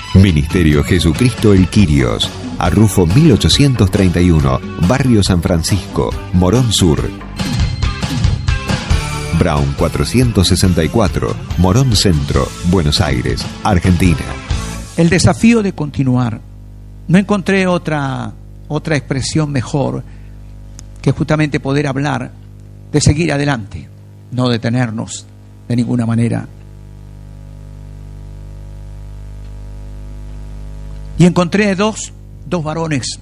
Ministerio Jesucristo El Quirios, Arrufo 1831, Barrio San Francisco, Morón Sur. Brown 464, Morón Centro, Buenos Aires, Argentina. El desafío de continuar. No encontré otra expresión mejor que justamente poder hablar de seguir adelante, no detenernos de ninguna manera. Y encontré dos varones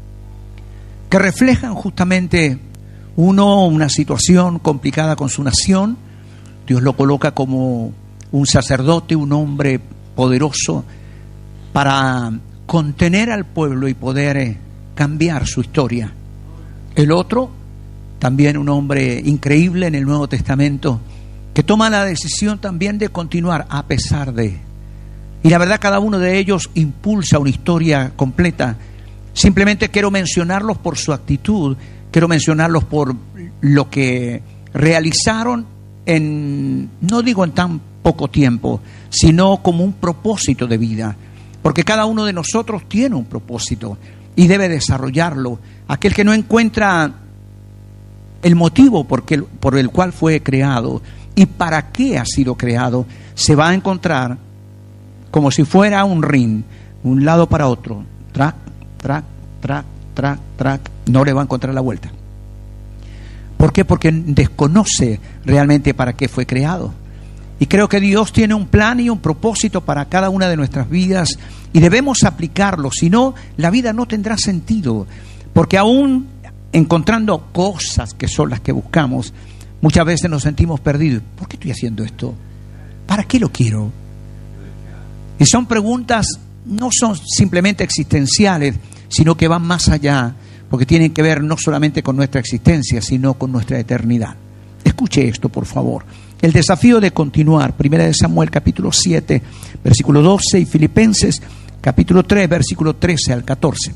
que reflejan justamente, uno, una situación complicada con su nación. Dios lo coloca como un sacerdote, un hombre poderoso para contener al pueblo y poder cambiar su historia. El otro, también un hombre increíble en el Nuevo Testamento, que toma la decisión también de continuar a pesar de. Y la verdad, cada uno de ellos impulsa una historia completa. Simplemente quiero mencionarlos por su actitud, quiero mencionarlos por lo que realizaron no digo en tan poco tiempo, sino como un propósito de vida. Porque cada uno de nosotros tiene un propósito y debe desarrollarlo. Aquel que no encuentra el motivo por el cual fue creado y para qué ha sido creado, se va a encontrar como si fuera un ring, un lado para otro, track, track, track, track, track, no le va a encontrar la vuelta. ¿Por qué? Porque desconoce realmente para qué fue creado. Y creo que Dios tiene un plan y un propósito para cada una de nuestras vidas y debemos aplicarlo, si no, la vida no tendrá sentido, porque aún encontrando cosas que son las que buscamos, muchas veces nos sentimos perdidos. ¿Por qué estoy haciendo esto? ¿Para qué lo quiero? Y son preguntas, no son simplemente existenciales, sino que van más allá, porque tienen que ver no solamente con nuestra existencia, sino con nuestra eternidad. Escuche esto, por favor. El desafío de continuar, 1 Samuel capítulo 7, versículo 12, y Filipenses capítulo 3, versículo 13 al 14.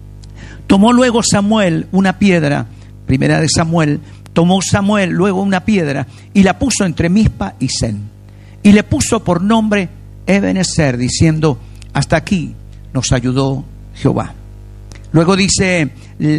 Tomó luego Samuel una piedra, 1 Samuel, tomó Samuel luego una piedra y la puso entre Mizpa y Sen, y le puso por nombre Ebenezer, diciendo: hasta aquí nos ayudó Jehová. Luego dice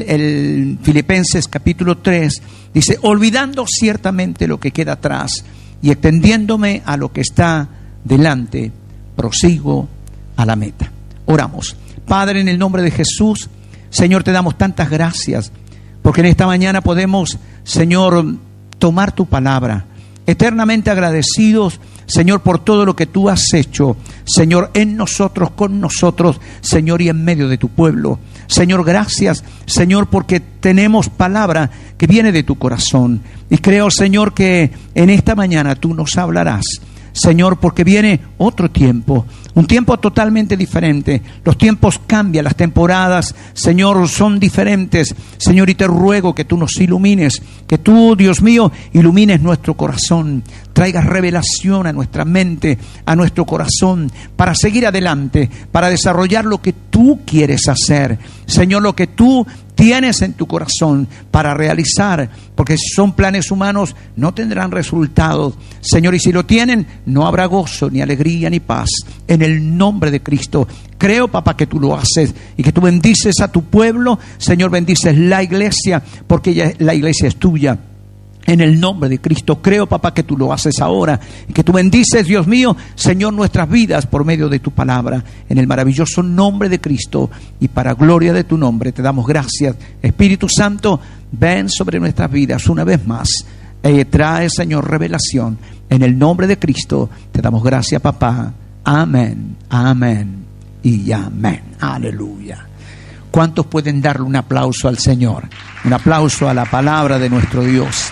el Filipenses capítulo 3, dice: olvidando ciertamente lo que queda atrás y extendiéndome a lo que está delante, prosigo a la meta. Oramos. Padre, en el nombre de Jesús, Señor, te damos tantas gracias porque en esta mañana podemos, Señor, tomar tu palabra, eternamente agradecidos, Señor, por todo lo que tú has hecho, Señor, en nosotros, con nosotros, Señor, y en medio de tu pueblo. Señor, gracias, Señor, porque tenemos palabra que viene de tu corazón. Y creo, Señor, que en esta mañana tú nos hablarás, Señor, porque viene otro tiempo, un tiempo totalmente diferente. Los tiempos cambian, las temporadas, Señor, son diferentes. Señor, y te ruego que tú nos ilumines, que tú, Dios mío, ilumines nuestro corazón, traigas revelación a nuestra mente, a nuestro corazón, para seguir adelante, para desarrollar lo que tú quieres hacer, Señor, lo que tú tienes en tu corazón para realizar, porque si son planes humanos no tendrán resultados, Señor, y si lo tienen no habrá gozo, ni alegría, ni paz. En el nombre de Cristo creo, papá, que tú lo haces y que tú bendices a tu pueblo, Señor, bendices la iglesia, porque la iglesia es tuya. En el nombre de Cristo creo, papá, que tú lo haces ahora y que tú bendices, Dios mío, Señor, nuestras vidas por medio de tu palabra. En el maravilloso nombre de Cristo y para gloria de tu nombre te damos gracias. Espíritu Santo, ven sobre nuestras vidas una vez más. Trae, Señor, revelación. En el nombre de Cristo te damos gracias, papá. Amén, amén y amén. Aleluya. ¿Cuántos pueden darle un aplauso al Señor? Un aplauso a la palabra de nuestro Dios.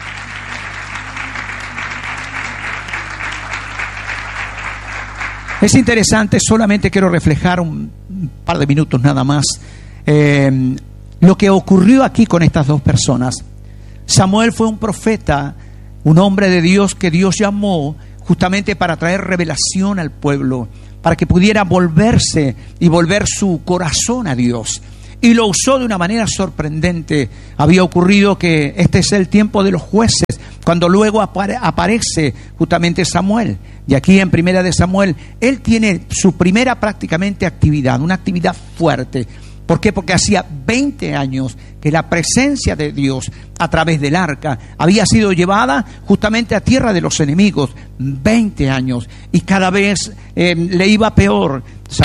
Es interesante, solamente quiero reflejar un par de minutos nada más, lo que ocurrió aquí con estas dos personas. Samuel fue un profeta, un hombre de Dios que Dios llamó justamente para traer revelación al pueblo, para que pudiera volverse y volver su corazón a Dios. y lo usó de una manera sorprendente. Había ocurrido que este es el tiempo de los jueces, cuando luego aparece justamente Samuel. Y aquí en Primera de Samuel, él tiene su primera prácticamente actividad, una actividad fuerte. ¿Por qué? Porque hacía 20 años que la presencia de Dios a través del arca había sido llevada justamente a tierra de los enemigos. 20 años. Y cada vez le iba peor.